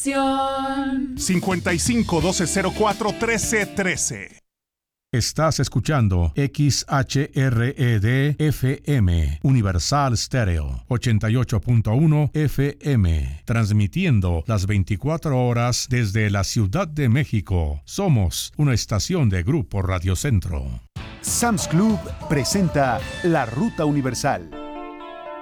estación. 55-1204-1313. Estás escuchando XHRED FM, Universal Stereo, 88.1 FM, transmitiendo las 24 horas desde la Ciudad de México. Somos una estación de Grupo Radio Centro. Sam's Club presenta La Ruta Universal.